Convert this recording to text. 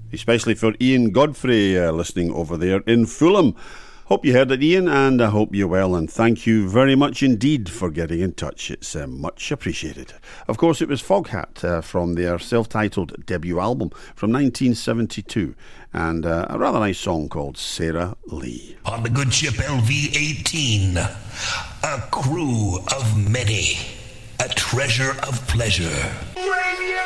especially for Ian Godfrey listening over there in Fulham. Hope you heard it, Ian, and I hope you're well, and thank you very much indeed for getting in touch. It's much appreciated. Of course, it was Foghat from their self-titled debut album from 1972, and a rather nice song called Sarah Lee. On the good ship LV-18, a crew of many, a treasure of pleasure.